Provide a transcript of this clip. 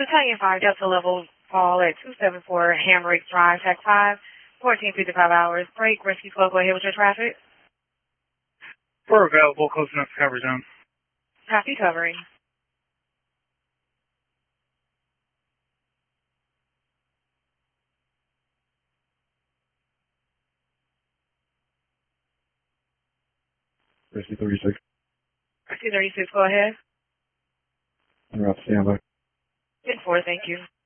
Battalion 5, Delta level call at 274 Hamrick Drive, Tech 5, 14:55 hours. Break, rescue 12, go ahead with your traffic. We're available, close enough to cover zone. Copy, covering. Rescue 36. Rescue 36, go ahead. En route, standby. 10-4, thank you.